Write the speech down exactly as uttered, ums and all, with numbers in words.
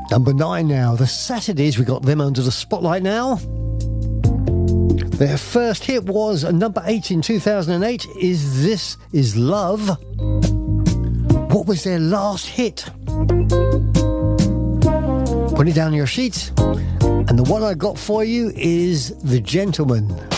Number nine now. The Saturdays, we got them under the spotlight now. Their first hit was a number eight in two thousand eight. Is This Is Love? What was their last hit? Put it down in your sheets. And the one I got for you is The Gentleman.